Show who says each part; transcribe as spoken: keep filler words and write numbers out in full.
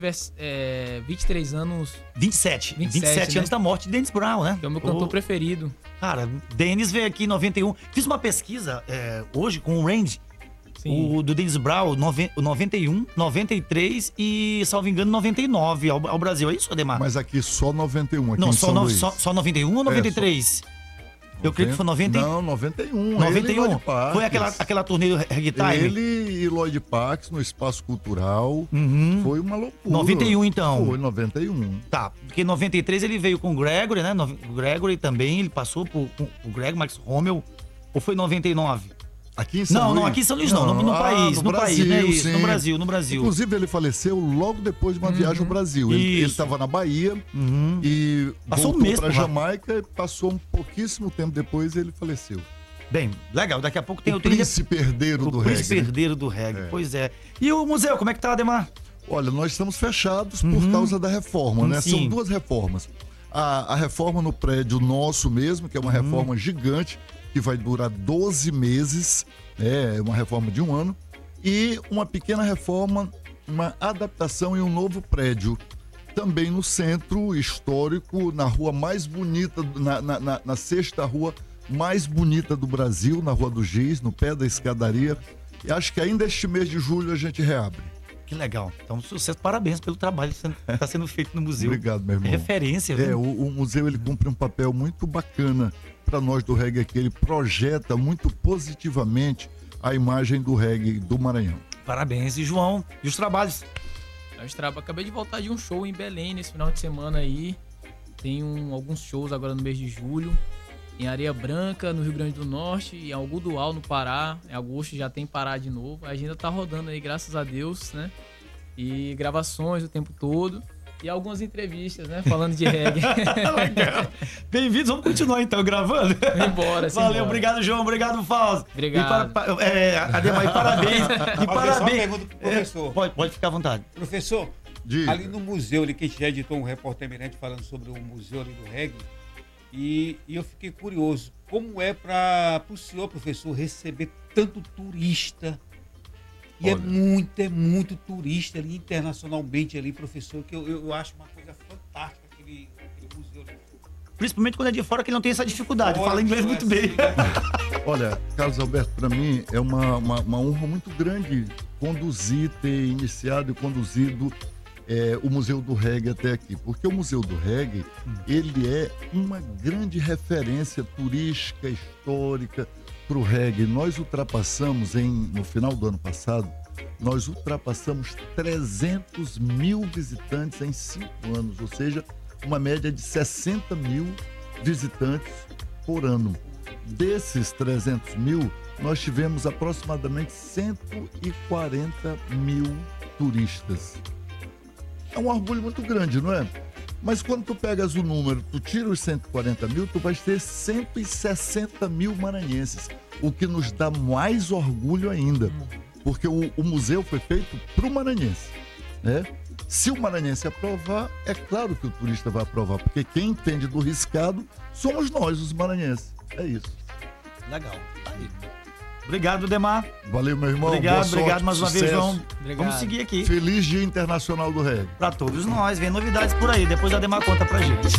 Speaker 1: é, vinte e três anos.
Speaker 2: vinte e sete.
Speaker 1: vinte e sete,
Speaker 2: vinte e sete
Speaker 1: né?
Speaker 2: anos da morte de Dennis Brown, né?
Speaker 1: Que é o meu cantor
Speaker 2: O-
Speaker 1: preferido.
Speaker 2: Cara, Dennis veio aqui em noventa e um. Fiz uma pesquisa é, hoje com o Randy.
Speaker 1: Sim.
Speaker 2: O do Dennis Brown, nove- o noventa e um, noventa e três e, salvo engano, noventa e nove ao, ao Brasil. É isso, Ademar?
Speaker 3: Mas aqui só noventa e um, aqui
Speaker 2: Não,
Speaker 3: em
Speaker 2: só,
Speaker 3: São
Speaker 2: no-
Speaker 3: Luís.
Speaker 2: só, só noventa e um ou noventa e três? Eu creio que foi noventa e um.
Speaker 3: Não, noventa e um.
Speaker 2: noventa
Speaker 3: Ele
Speaker 2: e um.
Speaker 3: Lloyd Parks.
Speaker 2: Foi aquela, aquela turnê do Reggae Time?
Speaker 3: Ele e Lloyd Parks no Espaço Cultural.
Speaker 2: Uhum.
Speaker 3: Foi uma loucura.
Speaker 2: noventa e um, então.
Speaker 3: Foi, noventa e um.
Speaker 2: Tá, porque em noventa e três ele veio com o Gregory, né? No- O Gregory também, ele passou por, com o Greg, Max Rommel. Ou foi em noventa e nove?
Speaker 3: Aqui em São
Speaker 2: Não,
Speaker 3: Luís?
Speaker 2: não, aqui em São Luís não, no, no
Speaker 3: ah,
Speaker 2: país, no,
Speaker 3: no
Speaker 2: país,
Speaker 3: Brasil,
Speaker 2: né? Isso,
Speaker 3: sim.
Speaker 2: no Brasil, no Brasil.
Speaker 3: Inclusive, ele faleceu logo depois de uma viagem ao Brasil. Ele
Speaker 2: Isso.
Speaker 3: estava na Bahia
Speaker 2: Uhum.
Speaker 3: e
Speaker 2: Passou um
Speaker 3: voltou
Speaker 2: mês
Speaker 3: para
Speaker 2: por lá.
Speaker 3: Jamaica e passou um pouquíssimo tempo depois ele faleceu.
Speaker 2: Bem, legal, daqui a pouco tem
Speaker 3: o
Speaker 2: o trilha-
Speaker 3: príncipe herdeiro
Speaker 2: o
Speaker 3: do
Speaker 2: príncipe
Speaker 3: reggae.
Speaker 2: herdeiro do reggae,
Speaker 3: É.
Speaker 2: pois é. E o museu, como é que tá, Ademar?
Speaker 3: Olha, nós estamos fechados por
Speaker 2: Uhum.
Speaker 3: causa da reforma, né?
Speaker 2: Sim.
Speaker 3: São duas reformas. A, a reforma no prédio nosso mesmo, que é uma
Speaker 2: Uhum.
Speaker 3: reforma gigante, que vai durar doze meses, né? É uma reforma de um ano, e uma pequena reforma, uma adaptação em um novo prédio, também no centro histórico, na rua mais bonita, na, na, na, na sexta rua mais bonita do Brasil, na Rua do Giz, no pé da escadaria. E acho que ainda este mês de julho a gente reabre.
Speaker 2: Que legal. Então, sucesso, parabéns pelo trabalho que está sendo feito no museu.
Speaker 3: Obrigado, meu
Speaker 2: É
Speaker 3: irmão.
Speaker 2: referência,
Speaker 3: É,
Speaker 2: viu?
Speaker 3: o, o museu ele cumpre um papel muito bacana para nós do reggae aqui. Ele projeta muito positivamente a imagem do reggae do Maranhão.
Speaker 2: Parabéns. E João, e os trabalhos?
Speaker 1: Eu estra- Acabei de voltar de um show em Belém nesse final de semana aí. Tem um- alguns shows agora no mês de julho. Em Areia Branca, no Rio Grande do Norte, em Algodual, no Pará. Em agosto já tem Pará de novo. A agenda tá rodando aí, graças a Deus, né? E gravações o tempo todo. E algumas entrevistas, né? Falando de reggae.
Speaker 2: Legal. Bem-vindos, vamos continuar então gravando.
Speaker 1: Embora, sim.
Speaker 2: Valeu, obrigado, João, obrigado, Fausto.
Speaker 1: Obrigado.
Speaker 2: E para, pa- é, Ademar, e parabéns. E
Speaker 4: Mas só uma
Speaker 2: parabéns.
Speaker 4: pergunta pro professor.
Speaker 2: É, pode, pode ficar à vontade.
Speaker 4: Professor,
Speaker 3: Diga.
Speaker 4: ali no museu, ali, que a gente já editou um repórter eminente falando sobre o museu ali do reggae, e, e eu fiquei curioso, como é para o senhor, professor, receber tanto turista? E é
Speaker 3: Olha.
Speaker 4: muito, é muito turista ali, internacionalmente ali, professor, que eu, eu, eu acho uma coisa fantástica aquele, aquele museu ali.
Speaker 2: Principalmente quando é de fora, que ele não tem essa dificuldade.
Speaker 4: Fora,
Speaker 2: Fala inglês muito bem.
Speaker 3: Olha, Carlos Alberto, para mim é uma, uma, uma honra muito grande conduzir, ter iniciado e conduzido é, o Museu do Reggae até aqui. Porque o Museu do Reggae, ele é uma grande referência turística, histórica para o reggae. Nós ultrapassamos, em, no final do ano passado, nós ultrapassamos trezentos mil visitantes em cinco anos, ou seja, uma média de sessenta mil visitantes por ano. Desses trezentos mil, nós tivemos aproximadamente cento e quarenta mil turistas. É um orgulho muito grande, não é? Mas quando tu pegas o número, tu tira os cento e quarenta mil, tu vais ter cento e sessenta mil maranhenses, o que nos dá mais orgulho ainda, porque o, o museu foi feito para o maranhense, né? Se o maranhense aprovar, é claro que o turista vai aprovar, porque quem entende do riscado somos nós, os maranhenses. É isso.
Speaker 2: Legal. Tá aí. Obrigado, Ademar.
Speaker 3: Valeu, meu irmão.
Speaker 2: Obrigado,
Speaker 3: Boa sorte,
Speaker 2: obrigado mais uma vez,
Speaker 3: sucesso.
Speaker 2: João.
Speaker 1: Obrigado.
Speaker 2: Vamos seguir aqui.
Speaker 3: Feliz Dia Internacional do Reggae.
Speaker 2: Pra todos nós, vem novidades por aí. Depois a Ademar conta pra gente.